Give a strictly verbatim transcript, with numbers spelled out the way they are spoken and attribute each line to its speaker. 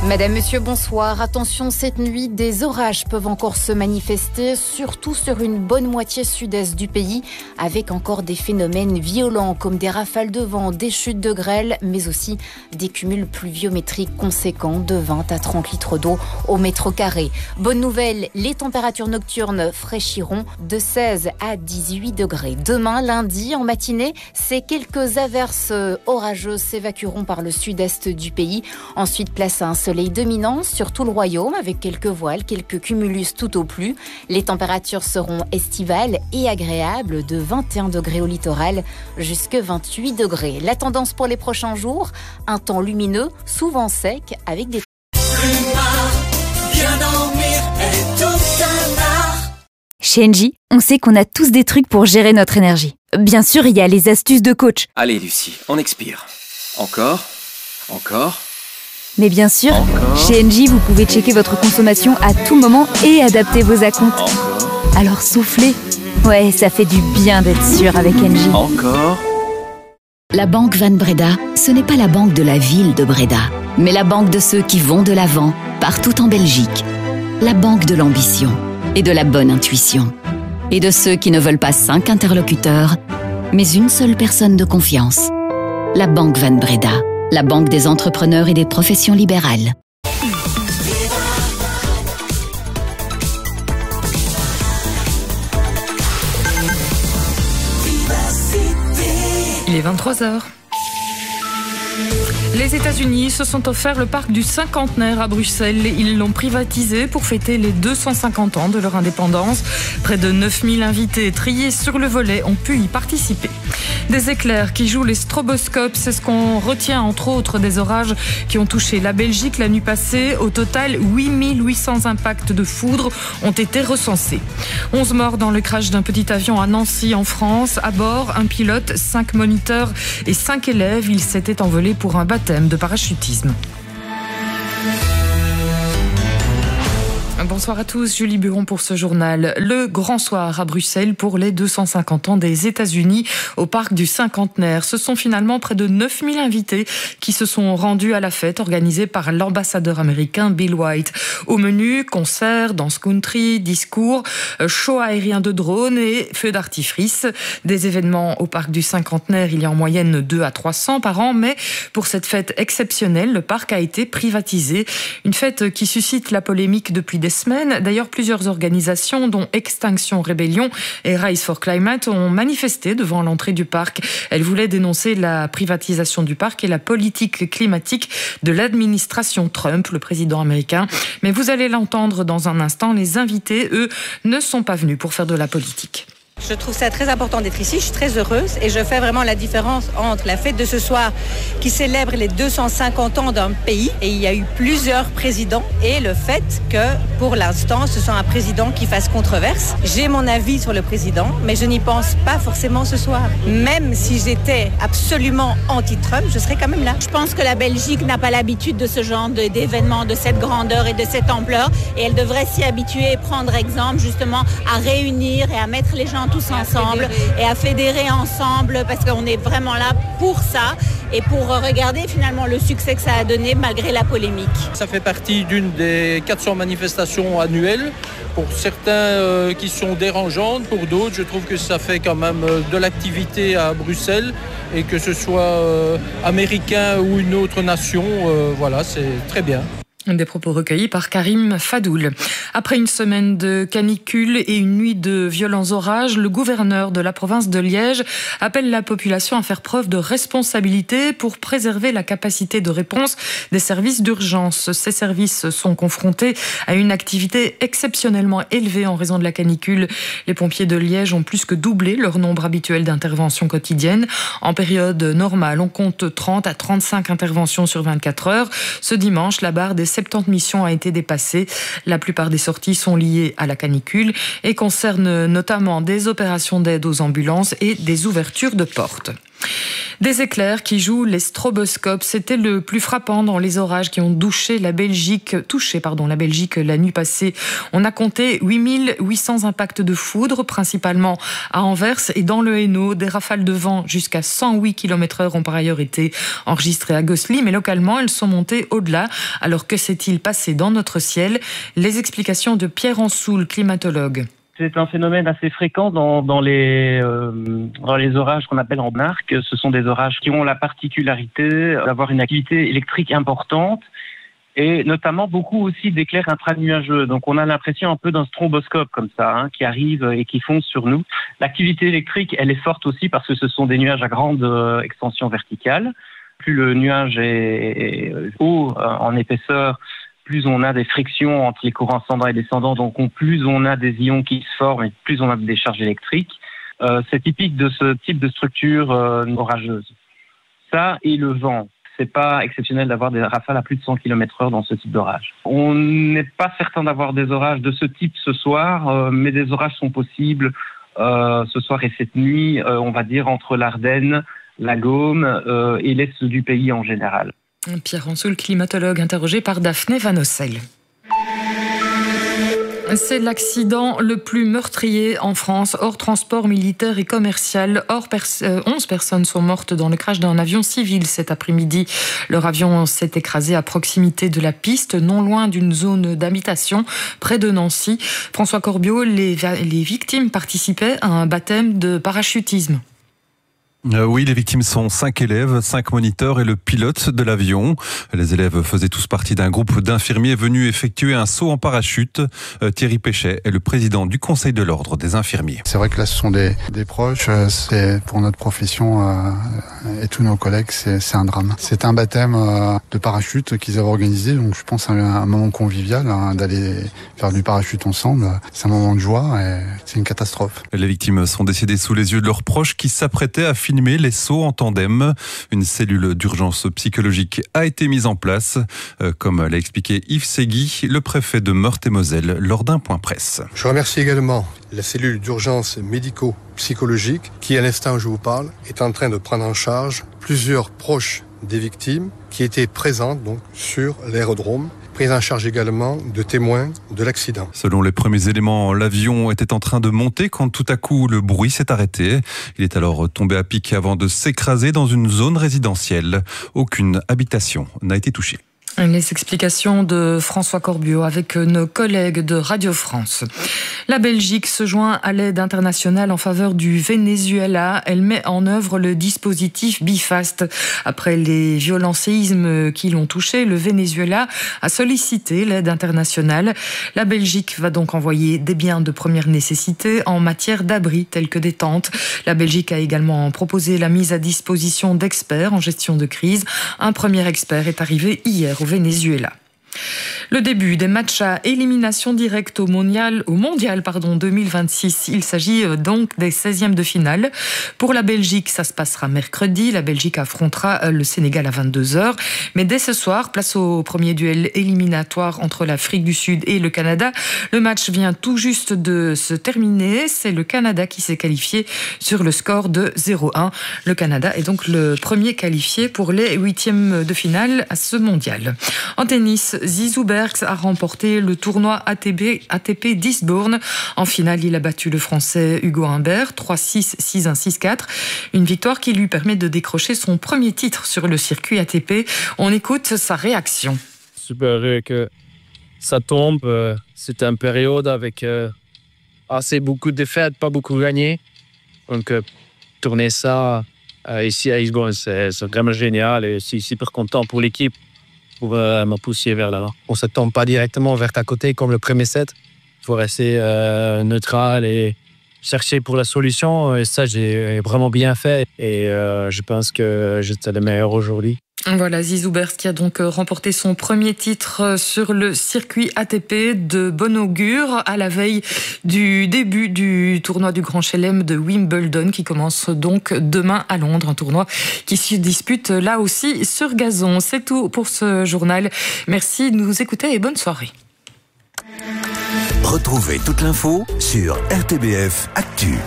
Speaker 1: Madame, monsieur, bonsoir. Attention, cette nuit, des orages peuvent encore se manifester, surtout sur une bonne moitié sud-est du pays, avec encore des phénomènes violents comme des rafales de vent, des chutes de grêle, mais aussi des cumuls pluviométriques conséquents de vingt à trente litres d'eau au mètre carré. Bonne nouvelle, les températures nocturnes fraîchiront de seize à dix-huit degrés. Demain, lundi, en matinée, ces quelques averses orageuses s'évacueront par le sud-est du pays. Ensuite, place à un soleil dominant sur tout le royaume avec quelques voiles, quelques cumulus tout au plus. Les températures seront estivales et agréables de vingt et un degrés au littoral jusqu'à vingt-huit degrés. La tendance pour les prochains jours, un temps lumineux, souvent sec avec des...
Speaker 2: Chez Engie, on sait qu'on a tous des trucs pour gérer notre énergie. Bien sûr, il y a les astuces de coach.
Speaker 3: Allez Lucie, on expire. Encore, encore...
Speaker 2: Mais bien sûr,
Speaker 3: Encore.
Speaker 2: Chez Engie, vous pouvez checker votre consommation à tout moment et adapter vos acomptes.
Speaker 3: Encore.
Speaker 2: Alors soufflez. Ouais, ça fait du bien d'être sûr avec Engie.
Speaker 3: Encore.
Speaker 4: La banque Van Breda, ce n'est pas la banque de la ville de Breda, mais la banque de ceux qui vont de l'avant, partout en Belgique. La banque de l'ambition et de la bonne intuition. Et de ceux qui ne veulent pas cinq interlocuteurs, mais une seule personne de confiance. La banque Van Breda. La banque des entrepreneurs et des professions libérales.
Speaker 5: Il est vingt-trois heures. Les États-Unis se sont offerts le parc du cinquantenaire à Bruxelles. Ils l'ont privatisé pour fêter les deux cent cinquante ans de leur indépendance. Près de neuf mille invités triés sur le volet ont pu y participer. Des éclairs qui jouent les stroboscopes, c'est ce qu'on retient entre autres des orages qui ont touché la Belgique la nuit passée. Au total, huit mille huit cents impacts de foudre ont été recensés. onze morts dans le crash d'un petit avion à Nancy en France. À bord, un pilote, cinq moniteurs et cinq élèves. Ils s'étaient envolés pour un baptême de parachutisme. Bonsoir à tous, Julie Buron pour ce journal. Le grand soir à Bruxelles pour les deux cent cinquante ans des États-Unis au parc du cinquantenaire. Ce sont finalement près de neuf mille invités qui se sont rendus à la fête organisée par l'ambassadeur américain Bill White. Au menu, concerts, danse country, discours, show aérien de drones et feux d'artifice. Des événements au parc du cinquantenaire, il y a en moyenne deux à trois cents par an, mais pour cette fête exceptionnelle, le parc a été privatisé. Une fête qui suscite la polémique depuis des semaines. D'ailleurs, plusieurs organisations, dont Extinction Rebellion et Rise for Climate, ont manifesté devant l'entrée du parc. Elles voulaient dénoncer la privatisation du parc et la politique climatique de l'administration Trump, le président américain. Mais vous allez l'entendre dans un instant, les invités, eux, ne sont pas venus pour faire de la politique.
Speaker 6: Je trouve ça très important d'être ici, je suis très heureuse et je fais vraiment la différence entre la fête de ce soir qui célèbre les deux cent cinquante ans d'un pays et il y a eu plusieurs présidents et le fait que pour l'instant ce soit un président qui fasse controverse. J'ai mon avis sur le président mais je n'y pense pas forcément ce soir. Même si j'étais absolument anti-Trump, je serais quand même là.
Speaker 7: Je pense que la Belgique n'a pas l'habitude de ce genre de, d'événements de cette grandeur et de cette ampleur et elle devrait s'y habituer et prendre exemple justement à réunir et à mettre les gens tous ensemble et à fédérer ensemble parce qu'on est vraiment là pour ça et pour regarder finalement le succès que ça a donné malgré la polémique.
Speaker 8: Ça fait partie d'une des quatre cents manifestations annuelles. Pour certains euh, qui sont dérangeantes, pour d'autres, je trouve que ça fait quand même euh, de l'activité à Bruxelles et que ce soit euh, américain ou une autre nation, euh, voilà, c'est très bien.
Speaker 5: Des propos recueillis par Karim Fadoul. Après une semaine de canicule et une nuit de violents orages, le gouverneur de la province de Liège appelle la population à faire preuve de responsabilité pour préserver la capacité de réponse des services d'urgence. Ces services sont confrontés à une activité exceptionnellement élevée en raison de la canicule. Les pompiers de Liège ont plus que doublé leur nombre habituel d'interventions quotidiennes. En période normale, on compte trente à trente-cinq interventions sur vingt-quatre heures. Ce dimanche, la barre des soixante-dix missions a été dépassée. La plupart des sorties sont liées à la canicule et concernent notamment des opérations d'aide aux ambulances et des ouvertures de portes. Des éclairs qui jouent les stroboscopes, c'était le plus frappant dans les orages qui ont touché la Belgique, touché pardon, la Belgique la nuit passée. On a compté huit mille huit cents impacts de foudre, principalement à Anvers et dans le Hainaut. Des rafales de vent jusqu'à cent huit kilomètres heure ont par ailleurs été enregistrées à Gosselies, mais localement elles sont montées au-delà. Alors que s'est-il passé dans notre ciel? Les explications de Pierre Ansoul, climatologue.
Speaker 9: C'est un phénomène assez fréquent dans, dans, les, euh, dans les orages qu'on appelle en arc. Ce sont des orages qui ont la particularité d'avoir une activité électrique importante et notamment beaucoup aussi d'éclairs intranuageux. Donc on a l'impression un peu d'un stroboscope comme ça, hein, qui arrive et qui fonce sur nous. L'activité électrique, elle est forte aussi parce que ce sont des nuages à grande euh, extension verticale. Plus le nuage est haut euh, en épaisseur, plus on a des frictions entre les courants ascendants et descendants, donc plus on a des ions qui se forment et plus on a des charges électriques. Euh, c'est typique de ce type de structure euh, orageuse. Ça et le vent. C'est pas exceptionnel d'avoir des rafales à plus de cent kilomètres heure dans ce type d'orage. On n'est pas certain d'avoir des orages de ce type ce soir, euh, mais des orages sont possibles euh, ce soir et cette nuit, euh, on va dire entre l'Ardenne, la Gaume euh, et l'Est du pays en général.
Speaker 5: Pierre Ansoul, climatologue, interrogé par Daphné Van Ossel. C'est l'accident le plus meurtrier en France, hors transport militaire et commercial. Hors pers- euh, onze personnes sont mortes dans le crash d'un avion civil cet après-midi. Leur avion s'est écrasé à proximité de la piste, non loin d'une zone d'habitation, près de Nancy. François Corbiot, les, les victimes participaient à un baptême de parachutisme.
Speaker 10: Euh, oui, les victimes sont cinq élèves, cinq moniteurs et le pilote de l'avion. Les élèves faisaient tous partie d'un groupe d'infirmiers venus effectuer un saut en parachute. Euh, Thierry Péchet est le président du Conseil de l'Ordre des infirmiers.
Speaker 11: C'est vrai que là, ce sont des, des proches. C'est pour notre profession euh, et tous nos collègues, c'est, c'est un drame. C'est un baptême euh, de parachute qu'ils avaient organisé, donc je pense à un, un moment convivial, hein, d'aller faire du parachute ensemble. C'est un moment de joie et c'est une catastrophe.
Speaker 10: Les victimes sont décédées sous les yeux de leurs proches qui s'apprêtaient à filmer les sauts en tandem. Une cellule d'urgence psychologique a été mise en place, euh, comme l'a expliqué Yves Segui, le préfet de Meurthe-et-Moselle, lors d'un point presse.
Speaker 12: Je remercie également la cellule d'urgence médico-psychologique qui, à l'instant où je vous parle, est en train de prendre en charge plusieurs proches des victimes qui étaient présentes donc, sur l'aérodrome. Prise en charge également de témoins de l'accident.
Speaker 10: Selon les premiers éléments, l'avion était en train de monter quand tout à coup le bruit s'est arrêté. Il est alors tombé à pic avant de s'écraser dans une zone résidentielle. Aucune habitation n'a été touchée.
Speaker 5: Les explications de François Corbiot avec nos collègues de Radio France. La Belgique se joint à l'aide internationale en faveur du Venezuela. Elle met en œuvre le dispositif Bifast. Après les violents séismes qui l'ont touché, le Venezuela a sollicité l'aide internationale. La Belgique va donc envoyer des biens de première nécessité en matière d'abri, tels que des tentes. La Belgique a également proposé la mise à disposition d'experts en gestion de crise. Un premier expert est arrivé hier au Venezuela. Le début des matchs à élimination directe au mondial, au mondial pardon, deux mille vingt-six. Il s'agit donc des seizièmes de finale. Pour la Belgique, ça se passera mercredi. La Belgique affrontera le Sénégal à vingt-deux heures. Mais dès ce soir, place au premier duel éliminatoire entre l'Afrique du Sud et le Canada. Le match vient tout juste de se terminer. C'est le Canada qui s'est qualifié sur le score de zéro un. Le Canada est donc le premier qualifié pour les huitièmes de finale à ce mondial. En tennis, Zizou Bergs a remporté le tournoi A T P, A T P d'Eastbourne. En finale, il a battu le Français Hugo Humbert, trois six, six un, six quatre. Une victoire qui lui permet de décrocher son premier titre sur le circuit A T P. On écoute sa réaction.
Speaker 13: Super heureux que ça tombe. C'était une période avec assez beaucoup de défaites, pas beaucoup gagné. Donc, tourner ça ici à Eastbourne, c'est, c'est vraiment génial et je suis super content pour l'équipe. Pour euh, me pousser vers là. On ne se tombe pas directement vers ta côté comme le premier set. Il faut rester euh, neutral et chercher pour la solution. Et ça, j'ai vraiment bien fait. Et euh, je pense que j'étais le meilleur aujourd'hui.
Speaker 5: Voilà, Zizou Bergs qui a donc remporté son premier titre sur le circuit A T P de bon augure à la veille du début du tournoi du Grand Chelem de Wimbledon qui commence donc demain à Londres, un tournoi qui se dispute là aussi sur gazon. C'est tout pour ce journal. Merci de nous écouter et bonne soirée.
Speaker 14: Retrouvez toute l'info sur R T B F Actu.